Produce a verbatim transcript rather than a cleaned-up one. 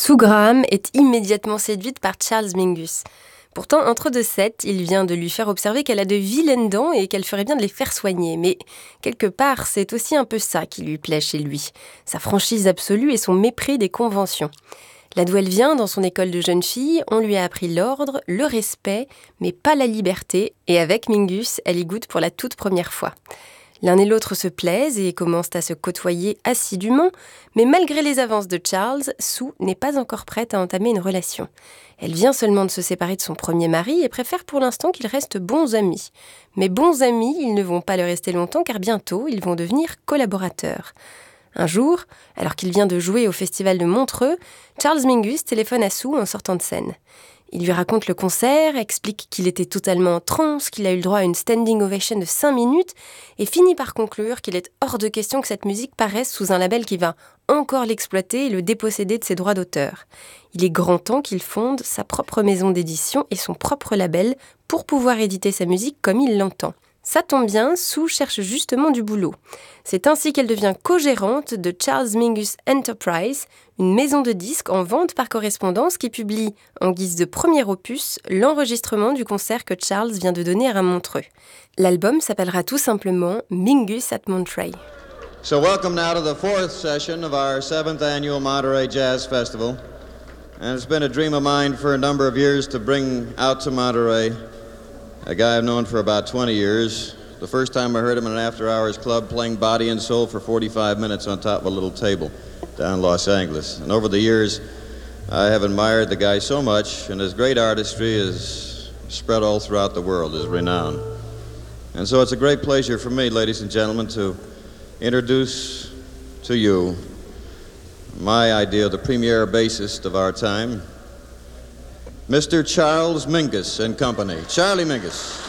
Sue Graham est immédiatement séduite par Charles Mingus. Pourtant, entre deux sets, il vient de lui faire observer qu'elle a de vilaines dents et qu'elle ferait bien de les faire soigner. Mais quelque part, c'est aussi un peu ça qui lui plaît chez lui. Sa franchise absolue et son mépris des conventions. Là d'où elle vient, dans son école de jeunes filles, on lui a appris l'ordre, le respect, mais pas la liberté. Et avec Mingus, elle y goûte pour la toute première fois. L'un et l'autre se plaisent et commencent à se côtoyer assidûment, mais malgré les avances de Charles, Sue n'est pas encore prête à entamer une relation. Elle vient seulement de se séparer de son premier mari et préfère pour l'instant qu'ils restent bons amis. Mais bons amis, ils ne vont pas le rester longtemps car bientôt, ils vont devenir collaborateurs. Un jour, alors qu'il vient de jouer au festival de Montreux, Charles Mingus téléphone à Sue en sortant de scène. Il lui raconte le concert, explique qu'il était totalement en transe, qu'il a eu le droit à une standing ovation de cinq minutes et finit par conclure qu'il est hors de question que cette musique paraisse sous un label qui va encore l'exploiter et le déposséder de ses droits d'auteur. Il est grand temps qu'il fonde sa propre maison d'édition et son propre label pour pouvoir éditer sa musique comme il l'entend. Ça tombe bien, Sue cherche justement du boulot. C'est ainsi qu'elle devient co-gérante de Charles Mingus Enterprise, une maison de disques en vente par correspondance qui publie, en guise de premier opus, l'enregistrement du concert que Charles vient de donner à Montreux. L'album s'appellera tout simplement Mingus at Monterey. So welcome now to the fourth session of our seventh annual Monterey Jazz Festival. And it's been a dream of mine for a number of years to bring out to Monterey a guy I've known for about twenty years. The first time I heard him in an after-hours club playing Body and Soul for forty-five minutes on top of a little table down in Los Angeles. And over the years, I have admired the guy so much, and his great artistry is spread all throughout the world, his renown. And so it's a great pleasure for me, ladies and gentlemen, to introduce to you my idea of the premier bassist of our time, Mister Charles Mingus and Company. Charlie Mingus.